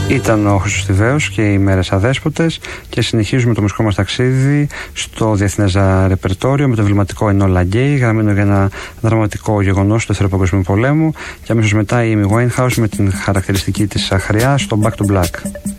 Ήταν ο Χρήστος Τιβαίος και οι Μέρες Αδέσποτες και συνεχίζουμε το μουσικό μας ταξίδι στο διεθνές ρεπερτόριο με το εμβληματικό Enola Gay, γραμμένο για ένα δραματικό γεγονός του Δεύτερου Παγκοσμίου Πολέμου, και αμέσως μετά η Amy Winehouse με την χαρακτηριστική της χρειά στο Back to Black.